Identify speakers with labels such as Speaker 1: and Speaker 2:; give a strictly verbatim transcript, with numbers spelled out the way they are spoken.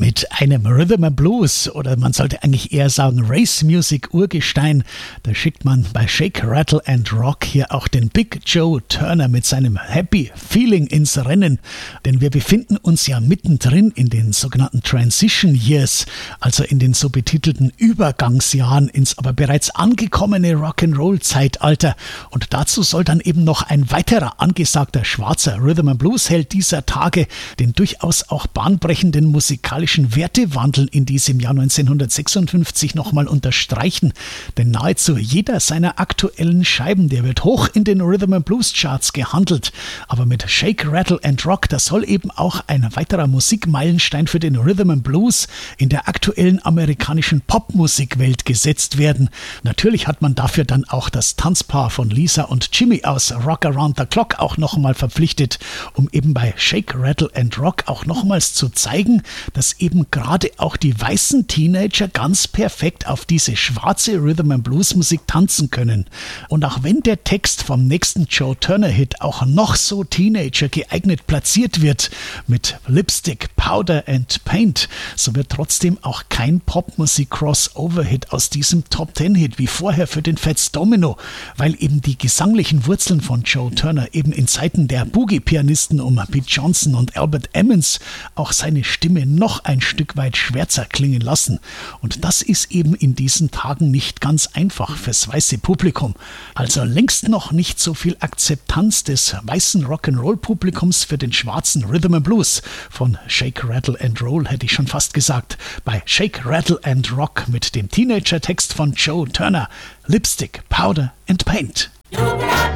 Speaker 1: Mit einem Rhythm and Blues oder man sollte eigentlich eher sagen Race Music Urgestein, da schickt man bei Shake, Rattle and Rock hier auch den Big Joe Turner mit seinem Happy Feeling ins Rennen, denn wir befinden uns ja mittendrin in den sogenannten Transition Years, also in den so betitelten Übergangsjahren ins aber bereits angekommene Rock'n'Roll Zeitalter, und dazu soll dann eben noch ein weiterer angesagter schwarzer Rhythm and Blues Held dieser Tage den durchaus auch bahnbrechenden musikalischen Wertewandel in diesem Jahr neunzehnhundertsechsundfünfzig nochmal unterstreichen, denn nahezu jeder seiner aktuellen Scheiben, der wird hoch in den Rhythm and Blues Charts gehandelt, aber mit Shake, Rattle and Rock, das soll eben auch ein weiterer Musikmeilenstein für den Rhythm and Blues in der aktuellen amerikanischen Popmusikwelt gesetzt werden. Natürlich hat man dafür dann auch das Tanzpaar von Lisa und Jimmy aus Rock Around the Clock auch nochmal verpflichtet, um eben bei Shake, Rattle and Rock auch nochmals zu zeigen, dass eben gerade auch die weißen Teenager ganz perfekt auf diese schwarze Rhythm and Blues Musik tanzen können. Und auch wenn der Text vom nächsten Joe Turner Hit auch noch so Teenager geeignet platziert wird mit Lipstick, Powder and Paint, so wird trotzdem auch kein Popmusik-Crossover-Hit aus diesem Top Ten Hit wie vorher für den Fats Domino, weil eben die gesanglichen Wurzeln von Joe Turner eben in Zeiten der Boogie-Pianisten um Pete Johnson und Albert Emmons auch seine Stimme noch ein Stück weit schwärzer klingen lassen. Und das ist eben in diesen Tagen nicht ganz einfach fürs weiße Publikum. Also längst noch nicht so viel Akzeptanz des weißen Rock'n'Roll-Publikums für den schwarzen Rhythm and Blues. Von Shake, Rattle and Roll hätte ich schon fast gesagt. Bei Shake, Rattle and Rock mit dem Teenager-Text von Joe Turner. Lipstick, Powder and Paint.